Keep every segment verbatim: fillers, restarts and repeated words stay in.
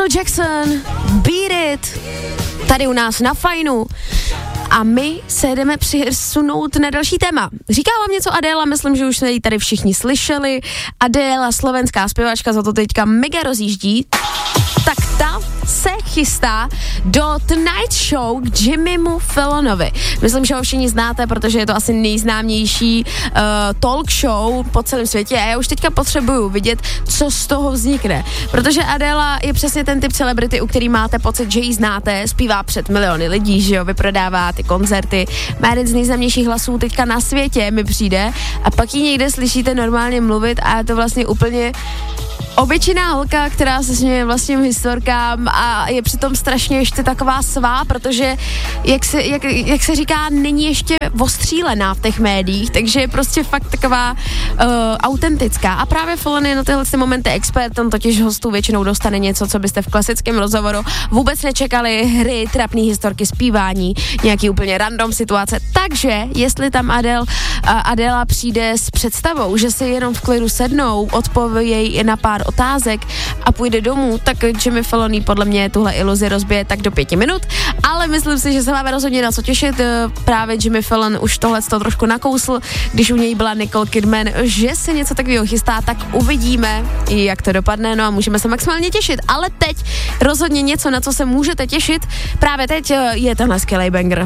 Jackson, Beat It, tady u nás na Fajnu. A my se jdeme přisunout na další téma. Říká vám něco Adéla, myslím, že už jsme ji tady všichni slyšeli. Adéla, slovenská zpěvačka, za to teďka mega rozjíždí. Tak ta se chystá do Tonight Show k Jimmymu Fallonovi. Myslím, že ho všichni znáte, protože je to asi nejznámější uh, talk show po celém světě a já už teďka potřebuju vidět, co z toho vznikne. Protože Adéla je přesně ten typ celebrity, u který máte pocit, že ji znáte, zpívá před miliony lidí, že jo, vyprodává ty koncerty, má jeden z nejznámějších hlasů teďka na světě, mi přijde, a pak ji někde slyšíte normálně mluvit a je to vlastně úplně obyčejná holka, která se směje vlastním historkám a je přitom strašně ještě taková svá, protože jak se, jak, jak se říká, není ještě ostřílená v těch médiích, takže je prostě fakt taková uh, autentická. A právě Fallon je na tyhle momenty expert, on totiž hostů většinou dostane něco, co byste v klasickém rozhovoru vůbec nečekali, hry, trapný historky, zpívání, nějaký úplně random situace. Takže jestli tam Adele, uh, Adela přijde s představou, že si jenom v klidu sednou, odpovějí na pár otázek a půjde domů, tak Jimmy Fallon podle mě tuhle iluzi rozbije tak do pěti minut, ale myslím si, že se máme rozhodně na co těšit. Právě Jimmy Fallon už tohle to trošku nakousl, když u něj byla Nicole Kidman, že se něco takového chystá, tak uvidíme, jak to dopadne, no a můžeme se maximálně těšit, ale teď rozhodně něco, na co se můžete těšit, právě teď je tenhle skvělej banger.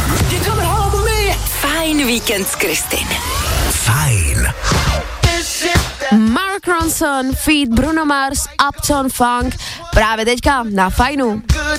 Fajn víkend s Kristin. Fajn. Mark Ronson, feat. Bruno Mars, Uptown Funk, právě teďka na Fajnu.